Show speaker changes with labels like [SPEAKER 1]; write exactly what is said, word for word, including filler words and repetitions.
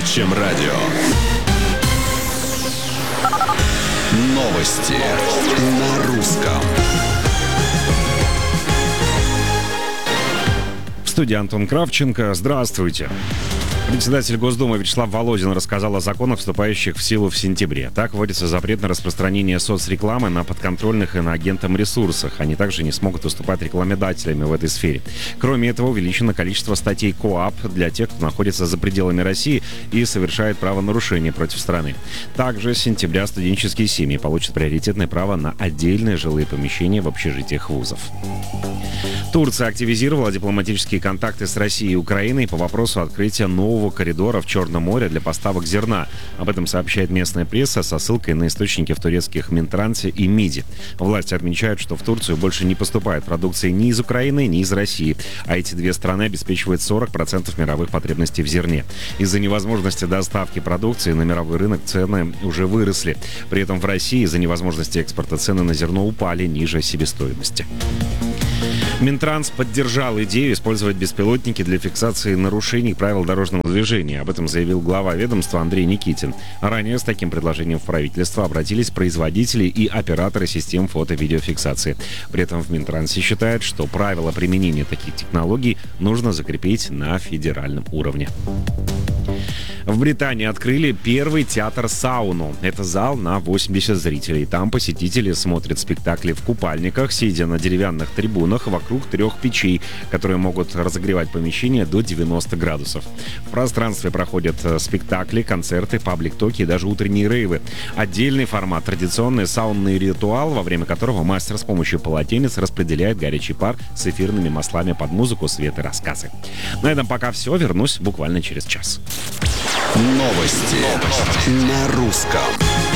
[SPEAKER 1] чем радио. Новости на русском.
[SPEAKER 2] В студии Антон Кравченко. Здравствуйте. Председатель Госдумы Вячеслав Володин рассказал о законах, вступающих в силу в сентябре. Так вводится запрет на распространение соцрекламы на подконтрольных иноагентам ресурсах. Они также не смогут выступать рекламодателями в этой сфере. Кроме этого, увеличено количество статей КоАП для тех, кто находится за пределами России и совершает правонарушения против страны. Также с сентября студенческие семьи получат приоритетное право на отдельные жилые помещения в общежитиях вузов. Турция активизировала дипломатические контакты с Россией и Украиной по вопросу открытия нового коридора в Черном море для поставок зерна. Об этом сообщает местная пресса со ссылкой на источники в турецких Минтрансе и МИДе. Власти отмечают, что в Турцию больше не поступает продукции ни из Украины, ни из России, а эти две страны обеспечивают сорок процентов мировых потребностей в зерне. Из-за невозможности доставки продукции на мировой рынок цены уже выросли. При этом в России из-за невозможности экспорта цены на зерно упали ниже себестоимости. Минтранс поддержал идею использовать беспилотники для фиксации нарушений правил дорожного движения. Об этом заявил глава ведомства Андрей Никитин. Ранее с таким предложением в правительство обратились производители и операторы систем фото-видеофиксации. При этом в Минтрансе считают, что правила применения таких технологий нужно закрепить на федеральном уровне. В Британии открыли первый театр-сауну. Это зал на восемьдесят зрителей. Там посетители смотрят спектакли в купальниках, сидя на деревянных трибунах вокруг трех печей, которые могут разогревать помещение до девяноста градусов. В пространстве проходят спектакли, концерты, паблик-токи и даже утренние рейвы. Отдельный формат — традиционный саунный ритуал, во время которого мастер с помощью полотенец распределяет горячий пар с эфирными маслами под музыку, свет и рассказы. На этом пока все. Вернусь буквально через час.
[SPEAKER 1] Новости, Новости. на русском.